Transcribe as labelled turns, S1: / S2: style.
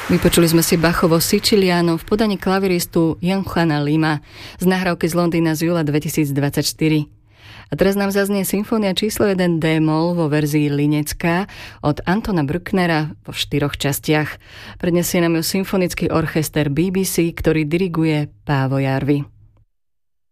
S1: Vypočuli sme si Bachovo Siciliano v podaní klaviristu Johana Lima z nahrávky z Londýna z júla 2024. A teraz nám zaznie symfónia číslo 1 D-moll vo verzii Linecká od Antona Brucknera vo 4 častiach. Prednesie nám ju symfonický orchester BBC, ktorý diriguje Paavo Järvi.